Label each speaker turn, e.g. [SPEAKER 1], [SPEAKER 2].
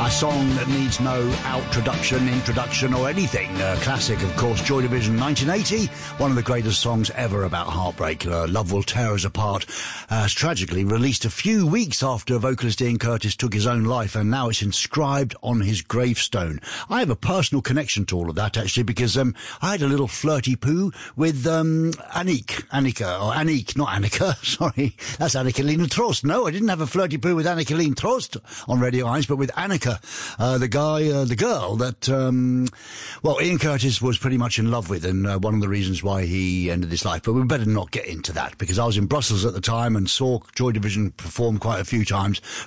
[SPEAKER 1] A song that needs no introduction or anything. Classic, of course, Joy Division, 1980. One of the greatest songs ever about heartbreak. Love Will Tear Us Apart. Tragically released a few weeks after vocalist Ian Curtis took his own life, and now it's inscribed on his gravestone. I have a personal connection to all of that, actually, because I had a little flirty poo with Annick, not Annika, sorry. That's Annika-Leen Trost. No, I didn't have a flirty poo with Annika-Leen Trost on Radio Eyes, but with Annika, the girl that, Ian Curtis was pretty much in love with, and one of the reasons why he ended his life. But we better not get into that, because I was in Brussels at the time and saw Joy Division perform quite a few times.